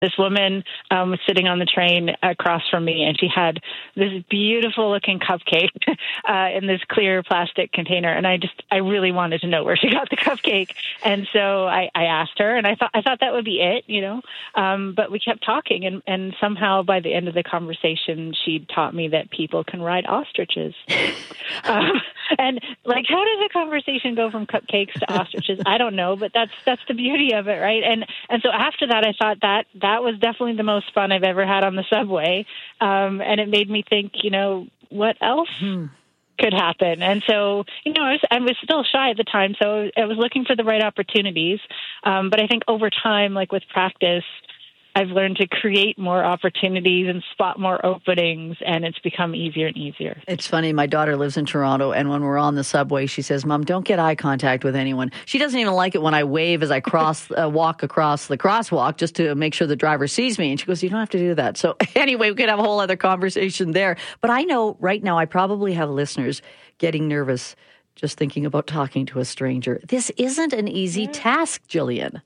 This woman was sitting on the train across from me, and she had this beautiful-looking cupcake in this clear plastic container. And I really wanted to know where she got the cupcake. And so I asked her, and I thought that would be it, But we kept talking, and somehow by the end of the conversation, she taught me that people can ride ostriches. And how does a conversation go from cupcakes to ostriches? I don't know, but that's the beauty of it, right? And so after that, I thought that was definitely the most fun I've ever had on the subway. And it made me think, what else could happen? And so, I was still shy at the time, so I was looking for the right opportunities. But I think over time, with practice, I've learned to create more opportunities and spot more openings, and it's become easier and easier. It's funny. My daughter lives in Toronto, and when we're on the subway, she says, "Mom, don't get eye contact with anyone." She doesn't even like it when I wave as I walk across the crosswalk just to make sure the driver sees me. And she goes, "You don't have to do that." So anyway, we could have a whole other conversation there. But I know right now I probably have listeners getting nervous just thinking about talking to a stranger. This isn't an easy task, Jillian.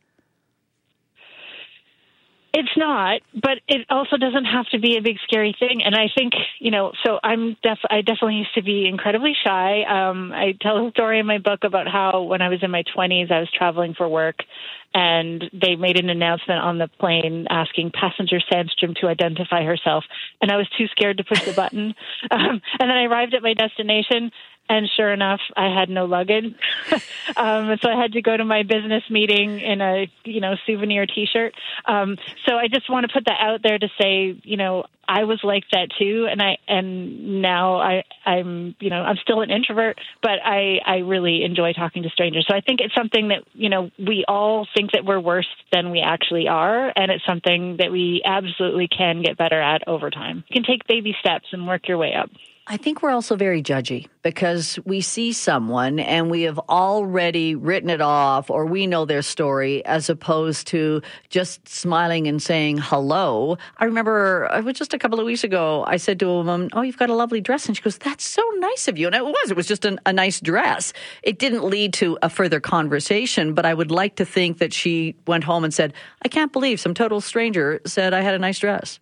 It's not, but it also doesn't have to be a big scary thing. And I think, so I definitely used to be incredibly shy. I tell a story in my book about how when I was in my 20s, I was traveling for work, and they made an announcement on the plane asking passenger Sandstrom to identify herself. And I was too scared to push the button. And then I arrived at my destination, and sure enough, I had no luggage. So I had to go to my business meeting in a, souvenir T-shirt. So I just want to put that out there to say, I was like that too. And now I'm still an introvert, but I really enjoy talking to strangers. So I think it's something that, we all think that we're worse than we actually are. And it's something that we absolutely can get better at over time. You can take baby steps and work your way up. I think we're also very judgy because we see someone and we have already written it off, or we know their story, as opposed to just smiling and saying hello. I remember it was just a couple of weeks ago, I said to a woman, "Oh, you've got a lovely dress." And she goes, "That's so nice of you." And it was just a nice dress. It didn't lead to a further conversation, but I would like to think that she went home and said, "I can't believe some total stranger said I had a nice dress."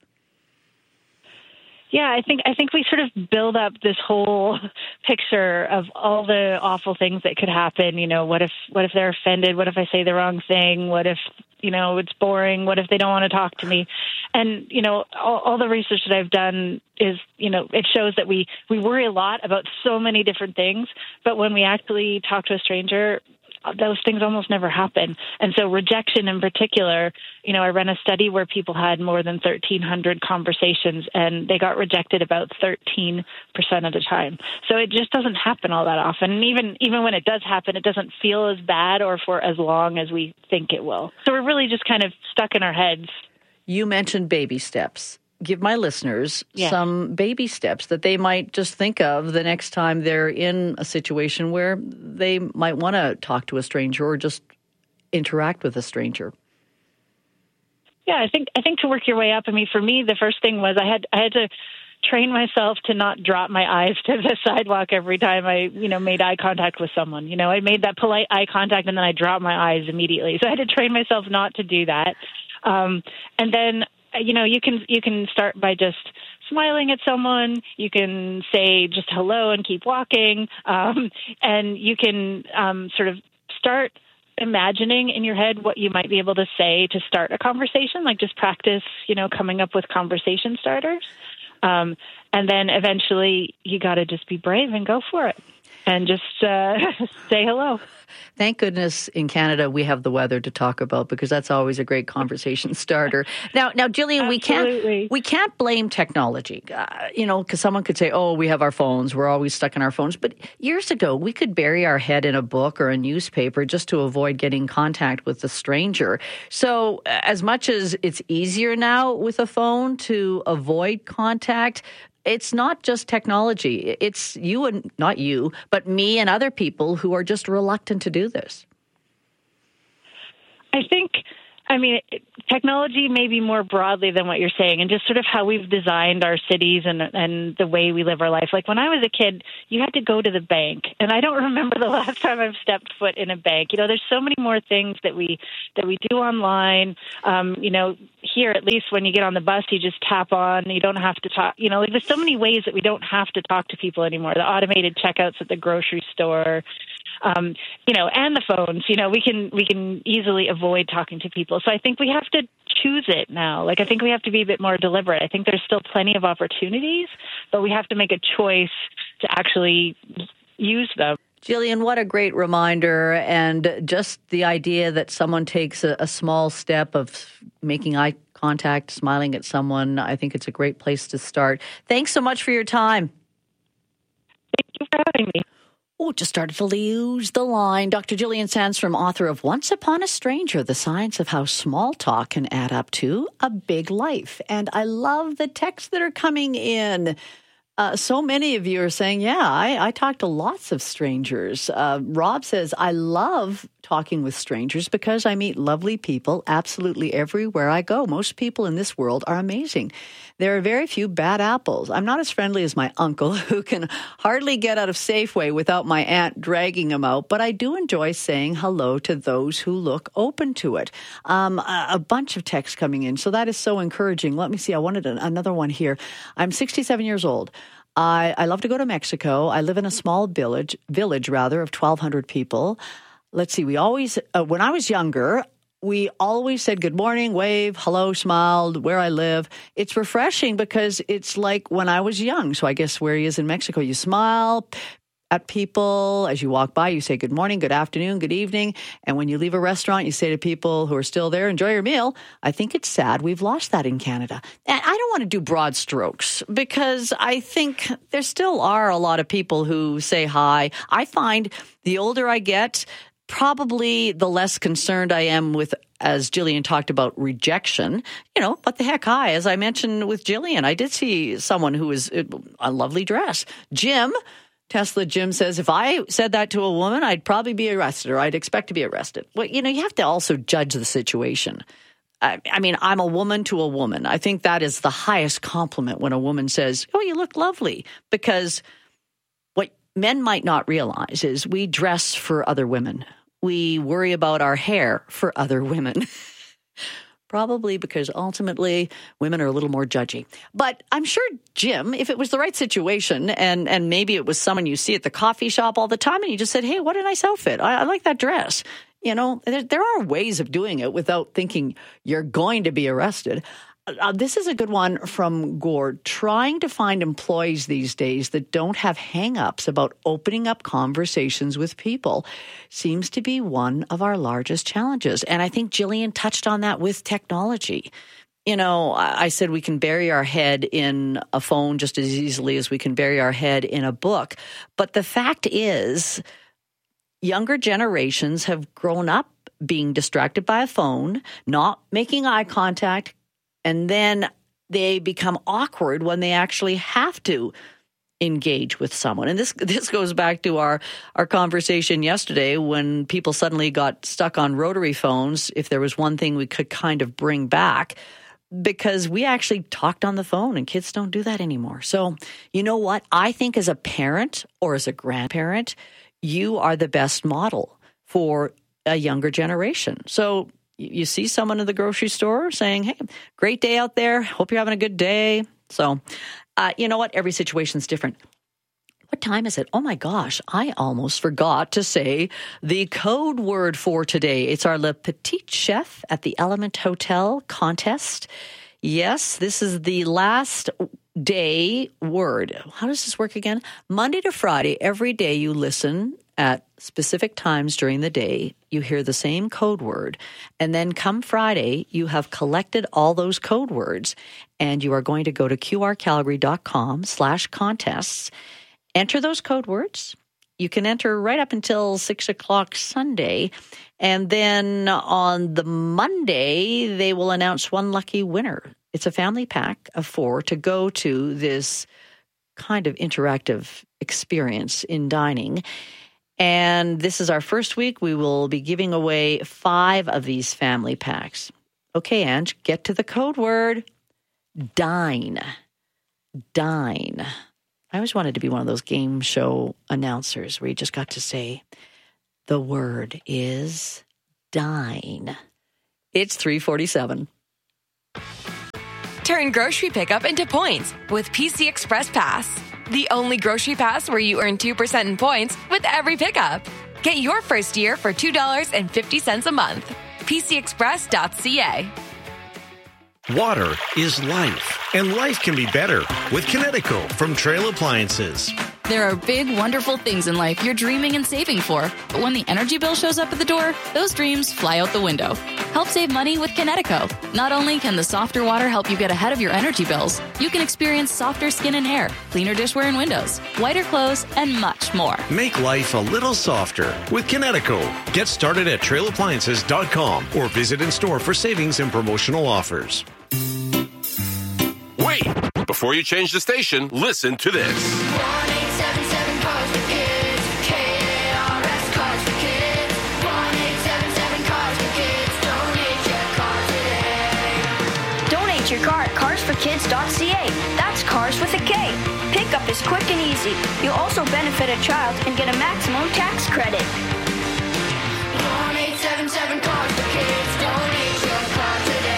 Yeah, I think we sort of build up this whole picture of all the awful things that could happen. What if they're offended? What if I say the wrong thing? What if, it's boring? What if they don't want to talk to me? And, all the research that I've done is, it shows that we worry a lot about so many different things, but when we actually talk to a stranger, those things almost never happen. And so rejection in particular, I ran a study where people had more than 1,300 conversations, and they got rejected about 13% of the time. So it just doesn't happen all that often. And even when it does happen, it doesn't feel as bad or for as long as we think it will. So we're really just kind of stuck in our heads. You mentioned baby steps. Give my listeners some baby steps that they might just think of the next time they're in a situation where they might want to talk to a stranger or just interact with a stranger. Yeah, I think to work your way up. I mean, for me, the first thing was I had to train myself to not drop my eyes to the sidewalk every time I, made eye contact with someone. I made that polite eye contact and then I dropped my eyes immediately. So I had to train myself not to do that. And then you can start by just smiling at someone. You can say just hello and keep walking. And you can sort of start imagining in your head what you might be able to say to start a conversation, just practice, coming up with conversation starters. And then eventually you got to just be brave and go for it and just say hello. Thank goodness in Canada we have the weather to talk about, because that's always a great conversation starter. Now, Jillian, we can't blame technology, because someone could say, "Oh, we have our phones. We're always stuck in our phones." But years ago, we could bury our head in a book or a newspaper just to avoid getting contact with a stranger. So, as much as it's easier now with a phone to avoid contact, it's not just technology. It's you and not you, but me and other people who are just reluctant to do this. I think I mean, technology maybe more broadly than what you're saying, and just sort of how we've designed our cities and the way we live our life. Like when I was a kid, you had to go to the bank, and I don't remember the last time I've stepped foot in a bank. You know, there's so many more things that we do online. You know, here at least when you get on the bus, you just tap on. You don't have to talk. You know, like there's so many ways that we don't have to talk to people anymore. The automated checkouts at the grocery store. You know, and the phones, you know, we can easily avoid talking to people. So I think we have to choose it now. Like, I think we have to be a bit more deliberate. I think there's still plenty of opportunities, but we have to make a choice to actually use them. Jillian, what a great reminder. And just the idea that someone takes a small step of making eye contact, smiling at someone, I think it's a great place to start. Thanks so much for your time. Thank you for having me. Oh, just started to lose the line. Dr. Jillian Sandstrom, author of Once Upon a Stranger, The Science of How Small Talk Can Add Up to a Big Life. And I love the texts that are coming in. So many of you are saying, yeah, I talk to lots of strangers. Rob says, I love talking with strangers because I meet lovely people absolutely everywhere I go. Most people in this world are amazing. There are very few bad apples. I'm not as friendly as my uncle, who can hardly get out of Safeway without my aunt dragging him out, but I do enjoy saying hello to those who look open to it. A bunch of texts coming in, so that is so encouraging. Let me see. I wanted another one here. I'm 67 years old. I love to go to Mexico. I live in a small village of 1,200 people. Let's see. We always, when I was younger, we always said good morning, wave, hello, smiled, where I live. It's refreshing because it's like when I was young. So I guess where he is in Mexico, you smile at people. As you walk by, you say good morning, good afternoon, good evening. And when you leave a restaurant, you say to people who are still there, enjoy your meal. I think it's sad we've lost that in Canada. And I don't want to do broad strokes because I think there still are a lot of people who say hi. I find the older I get, probably the less concerned I am with, as Jillian talked about, rejection. You know, what the heck, hi. As I mentioned with Jillian, I did see someone who was a lovely dress. Tesla Jim says, if I said that to a woman, I'd probably be arrested, or I'd expect to be arrested. Well, you know, you have to also judge the situation. I mean, I'm a woman to a woman. I think that is the highest compliment when a woman says, oh, you look lovely, because men might not realize is we dress for other women. We worry about our hair for other women. Probably because ultimately women are a little more judgy. But I'm sure, Jim, if it was the right situation and maybe it was someone you see at the coffee shop all the time and you just said, hey, what a nice outfit. I like that dress. You know, there are ways of doing it without thinking you're going to be arrested. This is a good one from Gord. Trying to find employees these days that don't have hang-ups about opening up conversations with people seems to be one of our largest challenges. And I think Jillian touched on that with technology. You know, I said we can bury our head in a phone just as easily as we can bury our head in a book. But the fact is, younger generations have grown up being distracted by a phone, not making eye contact, and then they become awkward when they actually have to engage with someone. And this goes back to our conversation yesterday when people suddenly got stuck on rotary phones. If there was one thing we could kind of bring back, because we actually talked on the phone and kids don't do that anymore. So you know what? I think as a parent or as a grandparent, you are the best model for a younger generation. So you see someone in the grocery store saying, hey, great day out there. Hope you're having a good day. So, you know what? Every situation's different. What time is it? Oh my gosh, I almost forgot to say the code word for today. It's our Le Petit Chef at the Element Hotel contest. Yes, this is the last day word. How does this work again? Monday to Friday, every day you listen at specific times during the day, you hear the same code word, and then come Friday, you have collected all those code words, and you are going to go to qrcalgary.com/contests, enter those code words. You can enter right up until 6 o'clock Sunday, and then on the Monday, they will announce one lucky winner. It's a family pack of 4 to go to this kind of interactive experience in dining. And this is our first week. We will be giving away 5 of these family packs. Okay, Ange, get to the code word. Dine. Dine. I always wanted to be one of those game show announcers where you just got to say, the word is dine. It's 3:47. Turn grocery pickup into points with PC Express Pass. The only grocery pass where you earn 2% in points with every pickup. Get your first year for $2.50 a month. PCExpress.ca. Water is life, and life can be better with Kinetico from Trail Appliances. There are big, wonderful things in life you're dreaming and saving for. But when the energy bill shows up at the door, those dreams fly out the window. Help save money with Kinetico. Not only can the softer water help you get ahead of your energy bills, you can experience softer skin and hair, cleaner dishware and windows, whiter clothes, and much more. Make life a little softer with Kinetico. Get started at trailappliances.com or visit in store for savings and promotional offers. Wait! Before you change the station, listen to this. 1-877 Cars for Kids. KRS Cars for Kids. 1-877 Cars for Kids. Donate your car today. Donate your car at carsforkids.ca. That's cars with a K. Pickup is quick and easy. You'll also benefit a child and get a maximum tax credit. 1-877 Cars for Kids. Donate your car today.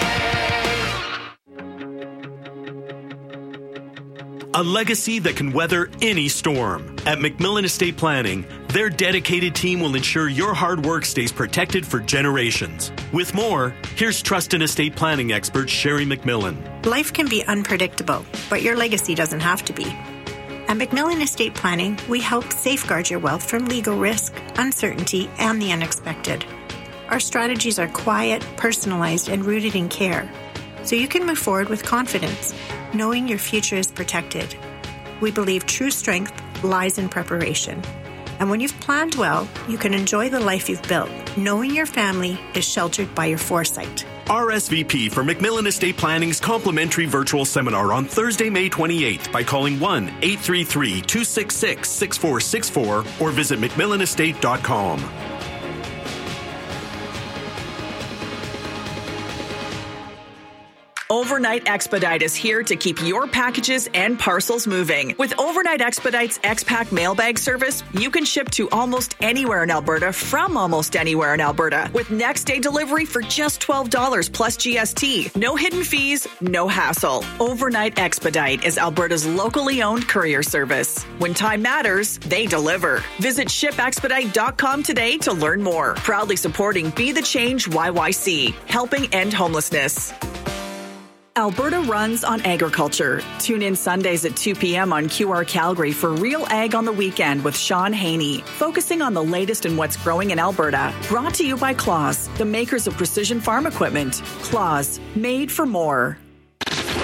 A legacy that can weather any storm. At McMillan Estate Planning, their dedicated team will ensure your hard work stays protected for generations. With more, here's trust and estate planning expert Sherry McMillan. Life can be unpredictable, but your legacy doesn't have to be. At McMillan Estate Planning, we help safeguard your wealth from legal risk, uncertainty, and the unexpected. Our strategies are quiet, personalized, and rooted in care, so you can move forward with confidence, knowing your future is protected. We believe true strength lies in preparation. And when you've planned well, you can enjoy the life you've built, knowing your family is sheltered by your foresight. RSVP for McMillan Estate Planning's complimentary virtual seminar on Thursday, May 28th by calling 1-833-266-6464 or visit McMillanestate.com. Overnight Expedite is here to keep your packages and parcels moving. With Overnight Expedite's X-Pack mailbag service, you can ship to almost anywhere in Alberta from almost anywhere in Alberta with next-day delivery for just $12 plus GST. No hidden fees, no hassle. Overnight Expedite is Alberta's locally owned courier service. When time matters, they deliver. Visit shipexpedite.com today to learn more. Proudly supporting Be the Change YYC, helping end homelessness. Alberta runs on agriculture. Tune in Sundays at 2 p.m. on QR Calgary for Real Ag on the Weekend with Sean Haney, focusing on the latest in what's growing in Alberta. Brought to you by Claas, the makers of precision farm equipment. Claas, made for more.